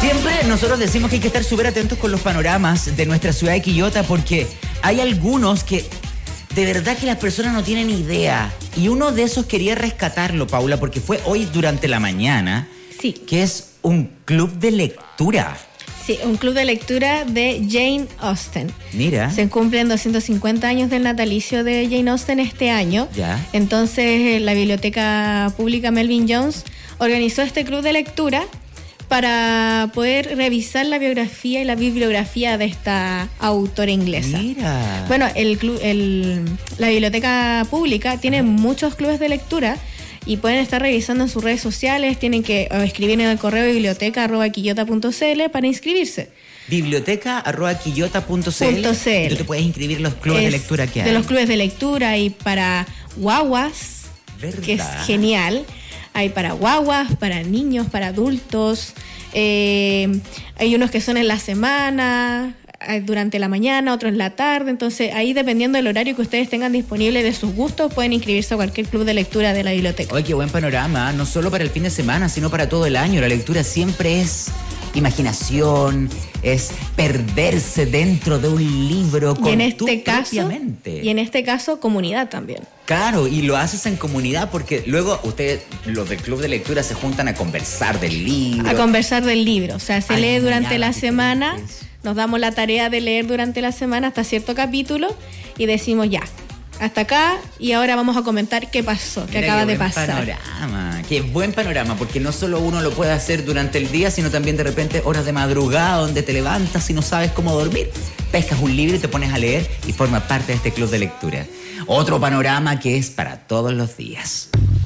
Siempre nosotros decimos que hay que estar súper atentos con los panoramas de nuestra ciudad de Quillota, porque hay algunos que de verdad que las personas no tienen idea. Y uno de esos quería rescatarlo, Paula, porque fue hoy durante la mañana. Sí. Que es un club de lectura. Sí, un club de lectura de Jane Austen. Mira. Se cumplen 250 años del natalicio de Jane Austen este año. Ya. Entonces, la Biblioteca Pública Melvin Jones organizó este club de lectura para poder revisar la biografía y la bibliografía de esta autora inglesa. Mira. Bueno, la Biblioteca Pública tiene muchos clubes de lectura y pueden estar revisando en sus redes sociales. Tienen que escribir en el correo biblioteca@quillota.cl para inscribirse. biblioteca@quillota.cl. Y tú te puedes inscribir en los clubes de lectura que hay. De los clubes de lectura y para guaguas, ¿verdad? Que es genial. Hay para guaguas, para niños, para adultos. Hay unos que son en la semana, durante la mañana, otros en la tarde. Entonces, ahí dependiendo del horario que ustedes tengan disponible de sus gustos, pueden inscribirse a cualquier club de lectura de la biblioteca. Oye, qué buen panorama, no solo para el fin de semana, sino para todo el año. La lectura siempre es imaginación, es perderse dentro de un libro con y en este caso, comunidad también. Claro, y lo haces en comunidad porque luego ustedes, los del club de lectura, se juntan a conversar del libro. A conversar del libro, o sea, se lee durante la semana, nos damos la tarea de leer durante la semana hasta cierto capítulo y decimos ya, hasta acá, y ahora vamos a comentar qué pasó, qué acaba de pasar. Qué buen panorama, porque no solo uno lo puede hacer durante el día, sino también de repente horas de madrugada donde te levantas y no sabes cómo dormir. Pescas un libro y te pones a leer y formas parte de este club de lectura. Otro panorama que es para todos los días.